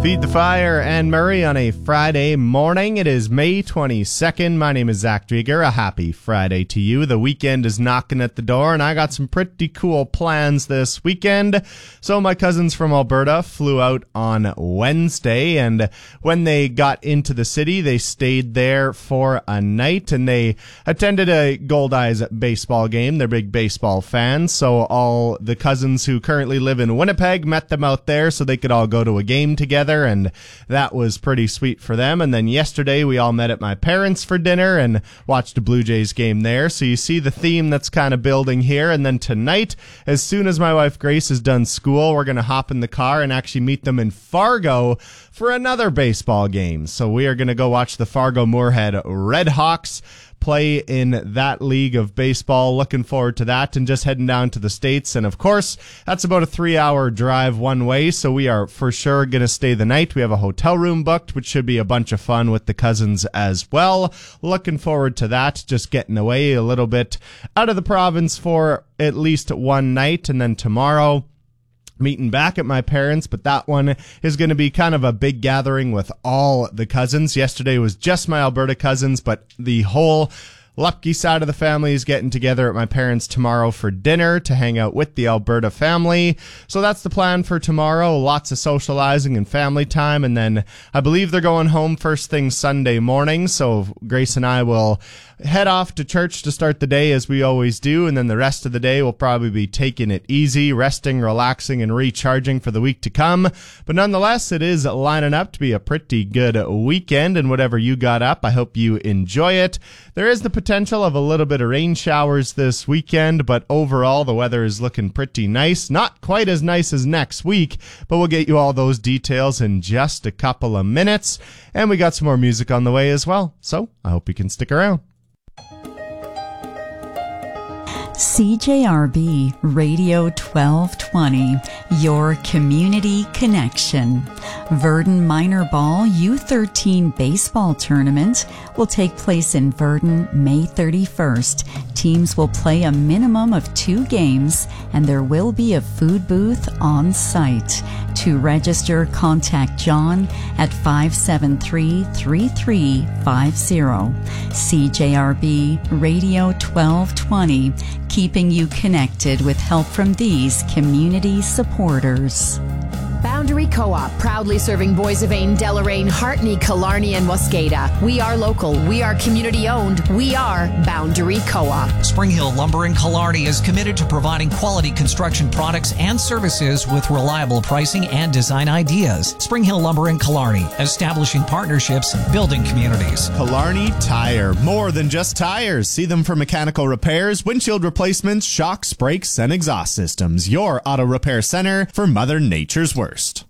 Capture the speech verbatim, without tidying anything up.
Feed the Fire and Murray on a Friday morning. It is May twenty-second. My name is Zach Drieger. A happy Friday to you. The weekend is knocking at the door, and I got some pretty cool plans this weekend. So my cousins from Alberta flew out on Wednesday, and when they got into the city, they stayed there for a night, and they attended a Goldeyes baseball game. They're big baseball fans, so all the cousins who currently live in Winnipeg met them out there so they could all go to a game together. And that was pretty sweet for them. And then yesterday we all met at my parents' for dinner and watched a Blue Jays game there. So you see the theme that's kind of building here. And then tonight, as soon as my wife Grace is done school, we're going to hop in the car and actually meet them in Fargo for another baseball game. So we are going to go watch the Fargo Moorhead Red Hawks play in that league of baseball. Looking forward to that, and just heading down to the States. And of course, that's about a three hour drive one way, so we are for sure going to stay the night. We have a hotel room booked, which should be a bunch of fun with the cousins as well. Looking forward to that, just getting away a little bit out of the province for at least one night. And then tomorrow, meeting back at my parents', but that one is going to be kind of a big gathering with all the cousins. Yesterday was just my Alberta cousins, but the whole Lupke side of the family is getting together at my parents' tomorrow for dinner to hang out with the Alberta family. So that's the plan for tomorrow. Lots of socializing and family time. And then I believe they're going home first thing Sunday morning. So Grace and I will head off to church to start the day as we always do. And then the rest of the day we'll probably be taking it easy, resting, relaxing, and recharging for the week to come. But nonetheless, it is lining up to be a pretty good weekend. And whatever you got up, I hope you enjoy it. There is the potential of a little bit of rain showers this weekend, but overall the weather is looking pretty nice. Not quite as nice as next week, but we'll get you all those details in just a couple of minutes. And we got some more music on the way as well, so I hope you can stick around. C J R B Radio twelve twenty, your community connection. Verdon Minor Ball U thirteen Baseball Tournament will take place in Verdon May thirty-first. Teams will play a minimum of two games, and there will be a food booth on site. To register, contact John at five seven three, three three five zero. C J R B Radio twelve twenty, keeping you connected with help from these community supporters. Boundary Co-op, proudly serving Boissevain, Deloraine, Hartney, Killarney, and Wascada. We are local. We are community-owned. We are Boundary Co-op. Spring Hill Lumber in Killarney is committed to providing quality construction products and services with reliable pricing and design ideas. Spring Hill Lumber in Killarney, establishing partnerships, building communities. Killarney Tire, more than just tires. See them for mechanical repairs, windshield replacements, shocks, brakes, and exhaust systems. Your auto repair center for Mother Nature's worst.